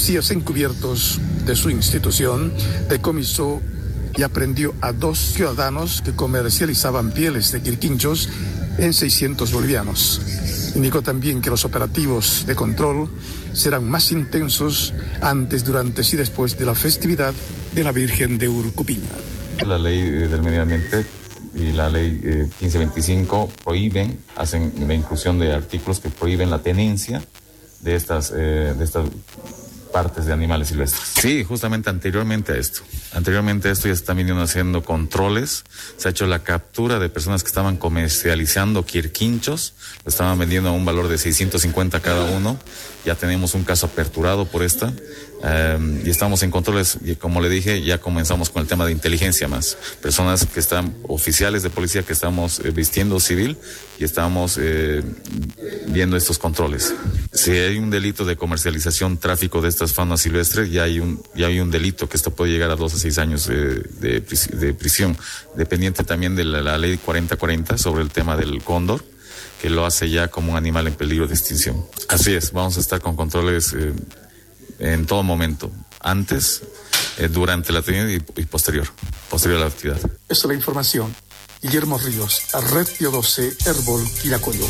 policías encubiertos de su institución decomisó y aprendió a 2 ciudadanos que comercializaban pieles de quirquinchos en 600 bolivianos. Indicó también que los operativos de control serán más intensos antes, durante y después de la festividad de la Virgen de Urcupiña. La ley del medio ambiente y la ley 1525 hacen la inclusión de artículos que prohíben la tenencia de estas partes de animales silvestres. Sí, justamente anteriormente a esto ya se están viniendo haciendo controles, se ha hecho la captura de personas que estaban comercializando quirquinchos, lo estaban vendiendo a un valor de 650 cada uno, ya tenemos un caso aperturado por esta, y estamos en controles, y como le dije, ya comenzamos con el tema de inteligencia más, personas que están, oficiales de policía que estamos vistiendo civil y estamos viendo estos controles. Si hay un delito de comercialización, tráfico de estas faunas silvestres, ya hay un delito que esto puede llegar a 2 a 6 años de prisión, dependiente también de la ley 4040 sobre el tema del cóndor, que lo hace ya como un animal en peligro de extinción. Así es, vamos a estar con controles en todo momento, antes, durante la actividad y posterior a la actividad. Esa es la información. Guillermo Ríos, Red Pio 12, Herbol, Quiracoyo.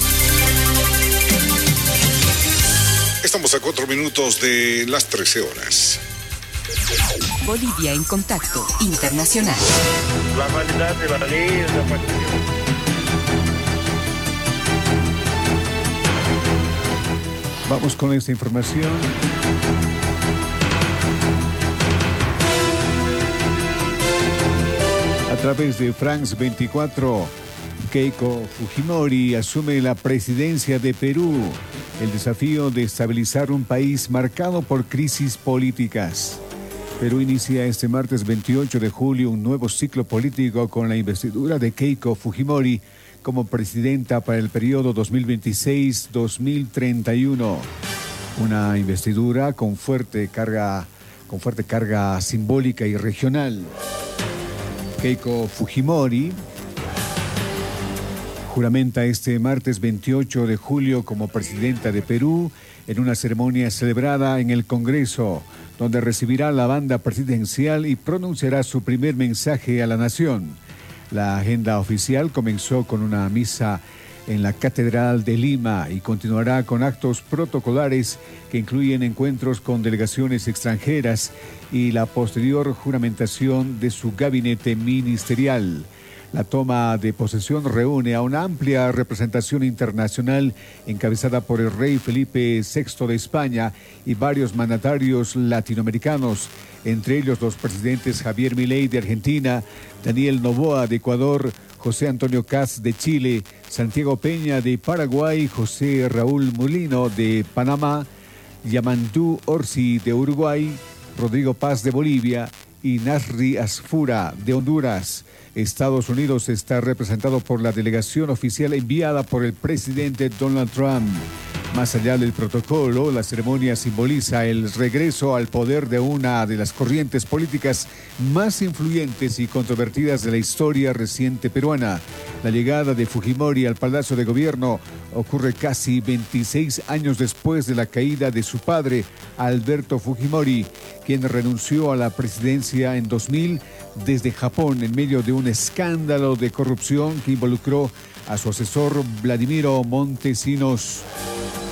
Estamos a 4 minutos de las 13 horas. Bolivia en Contacto Internacional. La validad de la ley es la participación. Vamos con esta información. A través de France 24, Keiko Fujimori asume la presidencia de Perú. El desafío de estabilizar un país marcado por crisis políticas. Perú inicia este martes 28 de julio un nuevo ciclo político con la investidura de Keiko Fujimori como presidenta para el periodo 2026-2031. Una investidura con fuerte carga simbólica y regional. Keiko Fujimori juramenta este martes 28 de julio como presidenta de Perú en una ceremonia celebrada en el Congreso, donde recibirá la banda presidencial y pronunciará su primer mensaje a la nación. La agenda oficial comenzó con una misa en la Catedral de Lima y continuará con actos protocolares que incluyen encuentros con delegaciones extranjeras y la posterior juramentación de su gabinete ministerial. La toma de posesión reúne a una amplia representación internacional encabezada por el rey Felipe VI de España y varios mandatarios latinoamericanos, entre ellos los presidentes Javier Milei de Argentina, Daniel Noboa de Ecuador, José Antonio Kast de Chile, Santiago Peña de Paraguay, José Raúl Mulino de Panamá, Yamandú Orsi de Uruguay, Rodrigo Paz de Bolivia y Nasri Asfura de Honduras. Estados Unidos está representado por la delegación oficial enviada por el presidente Donald Trump. Más allá del protocolo, la ceremonia simboliza el regreso al poder de una de las corrientes políticas más influyentes y controvertidas de la historia reciente peruana. La llegada de Fujimori al Palacio de Gobierno ocurre casi 26 años después de la caída de su padre, Alberto Fujimori, quien renunció a la presidencia en 2000 desde Japón en medio de un escándalo de corrupción que involucró a su asesor Vladimiro Montesinos.